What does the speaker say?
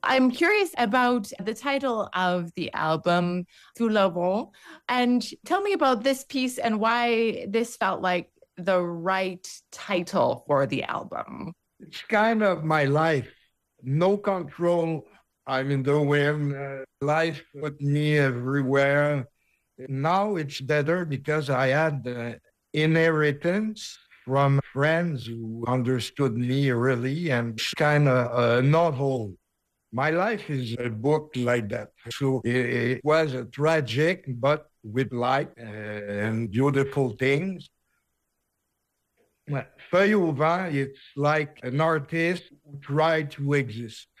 I'm curious about the title of the album, Tout le Vent, and tell me about this piece and why this felt like the right title for the album. It's kind of my life. No control. I'm in the wind. Life put me everywhere. Now it's better because I had inheritance from friends who understood me really, and it's kind of a novel. My life is a book like that. So it was a tragic, but with light and beautiful things. Feuille au vent, it's like an artist who tried to exist.